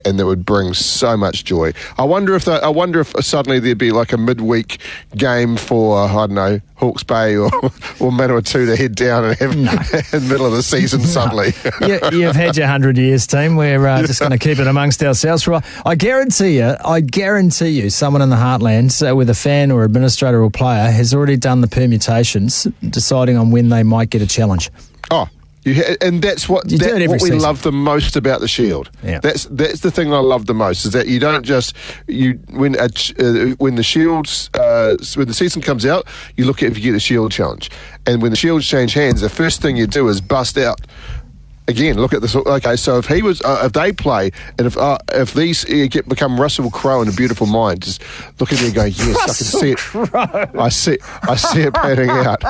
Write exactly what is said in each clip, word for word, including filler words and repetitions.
and that would bring so much joy. I wonder if that, I wonder if suddenly there'd be like a midweek game for I don't know Hawke's Bay or or Manawatu to head down and have no. in the middle of the season suddenly. you, you've had your hundred years, team. We're uh, just going to keep it amongst ourselves for a while. I guarantee you, I guarantee you, someone in the heartland, uh, with a fan or administrator or player, has already done the permutations, deciding on when they might get a challenge. Oh. You ha- and that's what You do that, it every what we season. love the most about the Shield. Yeah. That's that's the thing I love the most, is that you don't just you when a, uh, when the Shields uh, when the season comes out, you look at if you get a Shield challenge, and when the Shields change hands, the first thing you do is bust out. Again, look at this. Okay, so if he was, uh, if they play, and if uh, if these uh, get become Russell Crowe and A Beautiful Mind, just look at me and go, yes, I can see it. Crowe. I see, I see it panning out.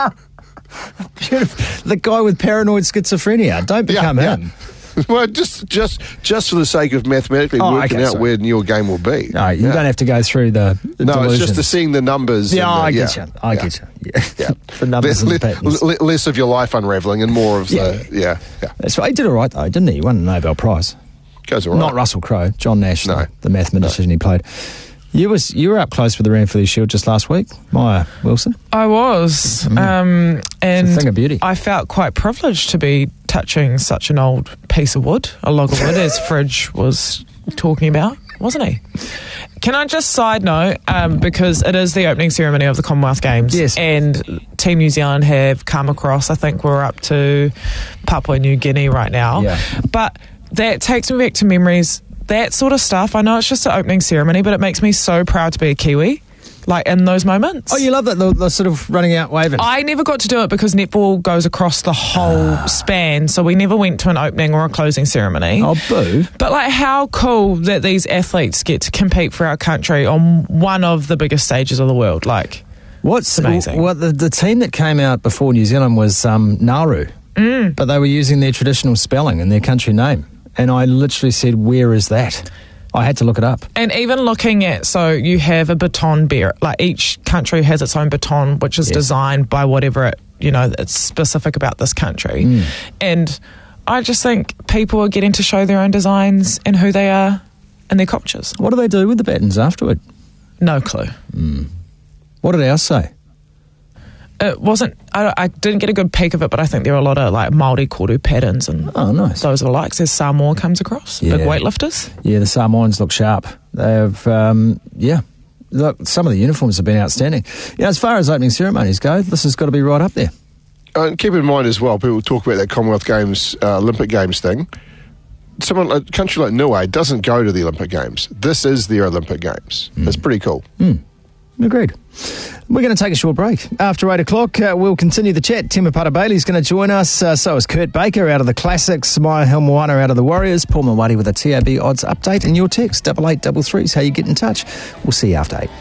Beautiful. The guy with paranoid schizophrenia. Don't become Yeah, yeah. him. Well, just just just for the sake of mathematically Oh, working okay, out sorry. where your game will be. No, you Yeah. don't have to go through the, the No, delusions. it's just the seeing the numbers. Yeah, and the, I yeah, get you. I yeah. get you. Yeah. Yeah. The numbers less, and the le- patterns. le- less of your life unravelling and more of Yeah. the yeah, yeah. That's right. He did all right, though, didn't he? He won a Nobel Prize. Goes all right. Not Russell Crowe, John Nash, No. the, the mathematician he played. You was you were up close with the Ranfurly Shield just last week, Maya Wilson. I was, um, and It's a thing of beauty. I felt quite privileged to be touching such an old piece of wood, a log of wood, as Fridge was talking about, wasn't he? Can I just side note, um, because it is the opening ceremony of the Commonwealth Games, Yes. and Team New Zealand have come across, I think we're up to Papua New Guinea right now, Yeah. but that takes me back to memories. That sort of stuff, I know it's just an opening ceremony, but it makes me so proud to be a Kiwi, like in those moments. Oh, you love that, the, the sort of running out waving. I never got to do it because netball goes across the whole span, so we never went to an opening or a closing ceremony. Oh, boo. But like, how cool that these athletes get to compete for our country on one of the biggest stages of the world. Like, What's amazing. Well, the, the team that came out before New Zealand was um, Nauru, mm. but they were using their traditional spelling and their country name. And I literally said, where is that? I had to look it up. and even looking at, so you have a baton bearer, like each country has its own baton, which is Yeah. designed by whatever it, you know, it's specific about this country. Mm. And I just think people are getting to show their own designs and who they are and their cultures. What do they do with the batons afterward? No clue. What did ours say? It wasn't, I, I didn't get a good peek of it, but I think there are a lot of like Māori koru patterns and Oh, nice. those are the likes as Samoa comes across, Yeah. big weightlifters. Yeah, the Samoans look sharp. They have, um, yeah. Look, some of the uniforms have been outstanding. You know, as far as opening ceremonies go, this has got to be right up there. Uh, and keep in mind as well, people talk about that Commonwealth Games, uh, Olympic Games thing. Someone, a country like Niue doesn't go to the Olympic Games. This is their Olympic Games. That's pretty cool. Agreed. We're going to take a short break. After eight o'clock, uh, we'll continue the chat. Tima Pata-Bailey's going to join us. Uh, so is Kurt Baker out of the Classics, Maya Helmoana out of the Warriors, Paul Mawadi with a T A B odds update, and your text, double eight double three is how you get in touch. We'll see you after eight.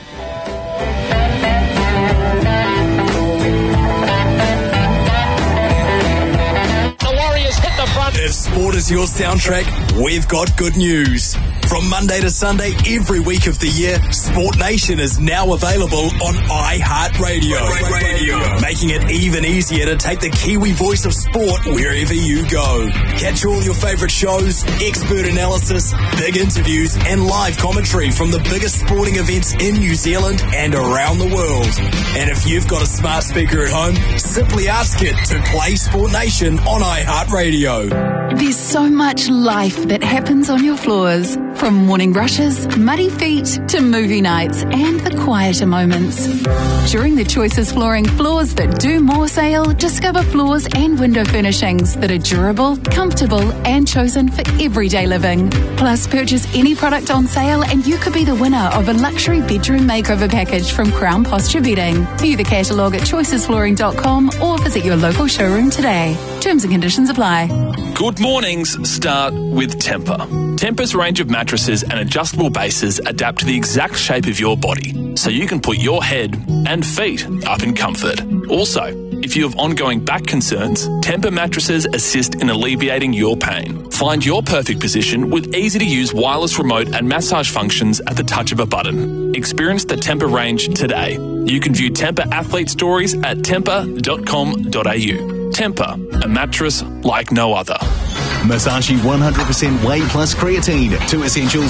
The Warriors hit the front. If sport is your soundtrack, we've got good news. From Monday to Sunday, every week of the year, Sport Nation is now available on iHeartRadio, making it even easier to take the Kiwi voice of sport wherever you go. Catch all your favourite shows, expert analysis, big interviews, and live commentary from the biggest sporting events in New Zealand and around the world. And if you've got a smart speaker at home, simply ask it to play Sport Nation on iHeartRadio. There's so much life that happens on your floors. From morning rushes, muddy feet, to movie nights and the quieter moments. During the Choices Flooring Floors That Do More sale, discover floors and window furnishings that are durable, comfortable and chosen for everyday living. Plus, purchase any product on sale and you could be the winner of a luxury bedroom makeover package from Crown Posture Bedding. View the catalogue at choices flooring dot com or visit your local showroom today. Terms and conditions apply. Good mornings start with Tempur. Tempur's range of mattresses and adjustable bases adapt to the exact shape of your body, so you can put your head and feet up in comfort. Also, if you have ongoing back concerns, Tempur mattresses assist in alleviating your pain. Find your perfect position with easy-to-use wireless remote and massage functions at the touch of a button. Experience the Tempur range today. You can view Tempur athlete stories at tempur dot com dot a u. Tempur, a mattress like no other. Masashi one hundred percent Whey Plus Creatine. Two essentials